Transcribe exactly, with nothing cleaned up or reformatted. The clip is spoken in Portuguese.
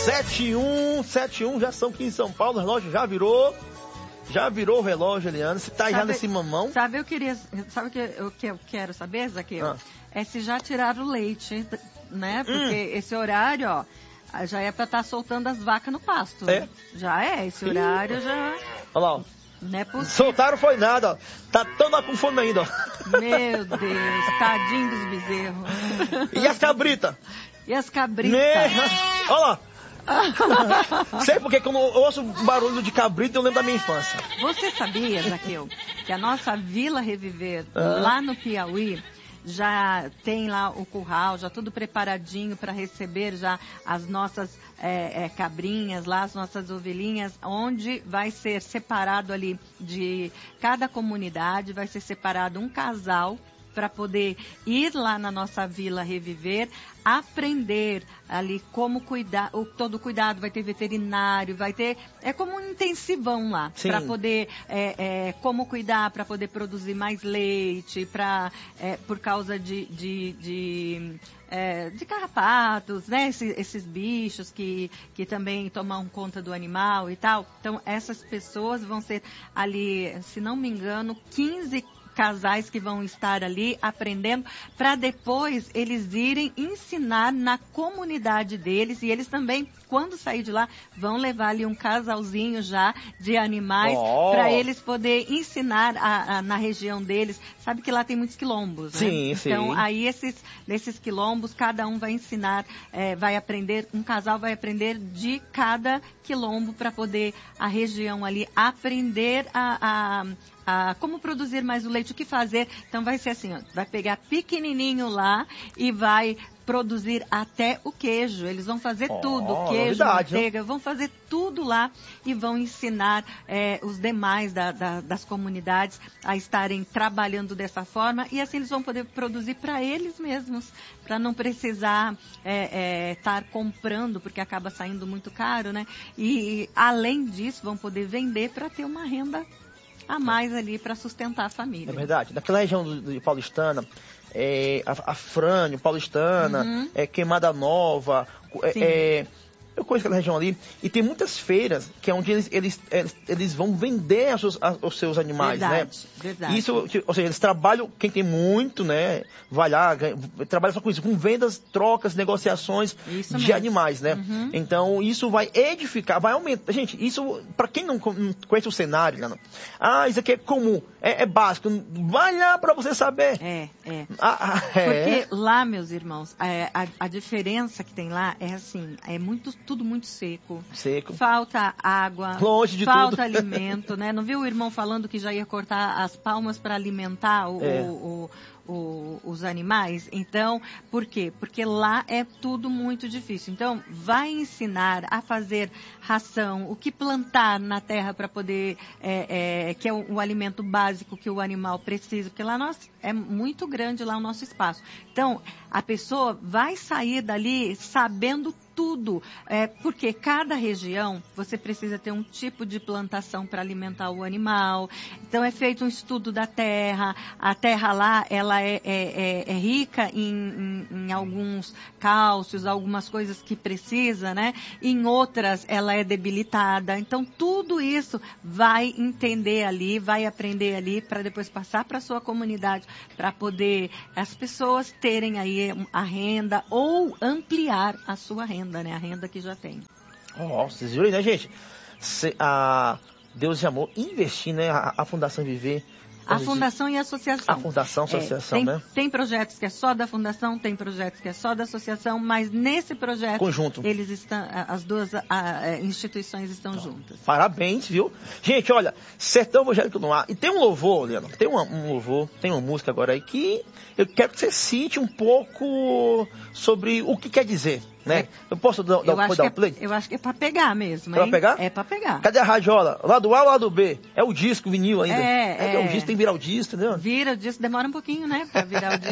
sete e um, sete e um, já são aqui em São Paulo, o relógio já virou, já virou o relógio, Eliane, você tá sabe, já nesse mamão? Sabe, eu queria, sabe o que eu, que eu quero saber, Zaqueu? Ah. É se já tiraram o leite, né? Porque hum. esse horário, ó, já é pra estar tá soltando as vacas no pasto. É? Né? Já é, esse horário Ih. já... Olha lá, ó. Não é possível. Soltaram foi nada, ó. Tá toda com fome ainda, ó. Meu Deus, tadinho dos bezerros. E as cabritas? E as cabritas? Me... Olha lá. Sei porque quando eu ouço barulho de cabrito eu lembro da minha infância. Você sabia, Zaqueu, que a nossa Vila Reviver, ah. lá no Piauí, já tem lá o curral, já tudo preparadinho para receber já as nossas é, é, cabrinhas, lá as nossas ovelhinhas, onde vai ser separado ali de cada comunidade, vai ser separado um casal para poder ir lá na nossa Vila Reviver, aprender ali como cuidar, o, todo o cuidado, vai ter veterinário, vai ter, é como um intensivão lá, para poder, é, é, como cuidar, para poder produzir mais leite, pra, é, por causa de, de, de, é, de carrapatos, né, esses, esses bichos que, que também tomam conta do animal e tal. Então, essas pessoas vão ser ali, se não me engano, quinze casais que vão estar ali aprendendo para depois eles irem ensinar na comunidade deles, e eles também, quando sair de lá, vão levar ali um casalzinho já de animais oh. para eles poder ensinar a, a, na região deles. Sabe que lá tem muitos quilombos, né? Sim, então, sim. aí esses, nesses quilombos, cada um vai ensinar, é, vai aprender, um casal vai aprender de cada quilombo para poder a região ali aprender a, a Ah, como produzir mais o leite, o que fazer. Então vai ser assim, ó, vai pegar pequenininho lá e vai produzir até o queijo. Eles vão fazer oh, tudo, queijo, novidade, manteiga, hein? Vão fazer tudo lá e vão ensinar é, os demais da, da, das comunidades a estarem trabalhando dessa forma, e assim eles vão poder produzir para eles mesmos, para não precisar estar é, é, tar comprando, porque acaba saindo muito caro, né? E além disso, vão poder vender para ter uma renda a mais ali para sustentar a família. É verdade. Naquela região do, do Paulistana, é, a, a Frânio, Paulistana, uhum. é, Queimada Nova, é, é, eu conheço aquela região ali, e tem muitas feiras que é onde eles, eles, eles, eles vão vender os seus, os seus animais, verdade, né? Verdade. Isso, ou seja, eles trabalham, quem tem muito, né, vai lá, ganha, trabalha só com isso, com vendas, trocas, negociações isso de mesmo. animais, né? Uhum. Então, isso vai edificar, vai aumentar. Gente, isso, para quem não conhece o cenário, né? Ah, isso aqui é comum, é, é básico, vai lá para você saber. É, é. Ah, é. Porque lá, meus irmãos, a, a, a diferença que tem lá é assim, é muito tudo muito seco. Seco. Falta água. Longe de falta tudo. alimento, né? Não viu o irmão falando que já ia cortar as palmas para alimentar o, é. o, o, o, os animais? Então, por quê? Porque lá é tudo muito difícil. Então, vai ensinar a fazer ração, o que plantar na terra para poder, é, é, que é o, o alimento básico que o animal precisa, porque lá nós, é muito grande lá o nosso espaço. Então, a pessoa vai sair dali sabendo tudo, é, porque cada região você precisa ter um tipo de plantação para alimentar o animal. Então é feito um estudo da terra. A terra lá ela é, é, é rica em, em, em alguns cálcios, algumas coisas que precisa, né? Em outras ela é debilitada. Então tudo isso vai entender ali, vai aprender ali para depois passar para a sua comunidade, para poder as pessoas terem aí a renda ou ampliar a sua renda. Né? A renda que já tem. Oh, vocês viram aí, né, gente? Se, a Deus de Amor investir, né? A, a Fundação Viver. A Fundação e a Associação. A Fundação, a Associação, é, tem, né? Tem projetos que é só da Fundação, tem projetos que é só da Associação, mas nesse projeto... Conjunto. Eles estão, as duas a, a, instituições estão juntas. Parabéns, viu? Gente, olha, Sertão Evangélico no Ar. E tem um louvor, Leandro, tem uma, um louvor, tem uma música agora aí que eu quero que você cite um pouco sobre o que quer dizer. Né? É. Eu posso dar, eu dar, acho dar um é, play? Eu acho que é pra pegar mesmo, hein? Pra pegar? É pra pegar. Cadê a radiola? Lado A ou lado B? É o disco, o vinil ainda? É, é. é o disco, tem que virar o disco, entendeu? Vira o disco, demora um pouquinho, né? Pra virar o disco.